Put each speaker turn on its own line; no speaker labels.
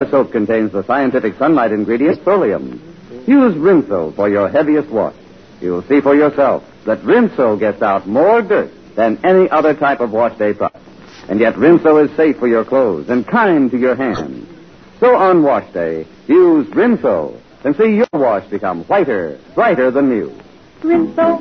Soap contains the scientific sunlight ingredient Solium. Use Rinso for your heaviest wash. You'll see for yourself that Rinso gets out more dirt than any other type of wash day product. And yet Rinso is safe for your clothes and kind to your hands. So on wash day, use Rinso and see your wash become whiter, brighter than new.
Rinso,